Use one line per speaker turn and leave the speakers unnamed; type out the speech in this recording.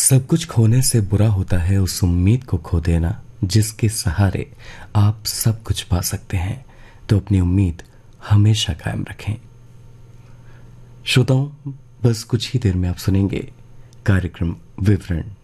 सब कुछ खोने से बुरा होता है उस उम्मीद को खो देना जिसके सहारे आप सब कुछ पा सकते हैं। तो अपनी उम्मीद हमेशा कायम रखें। श्रोताओं, बस कुछ ही देर में आप सुनेंगे कार्यक्रम विवरण।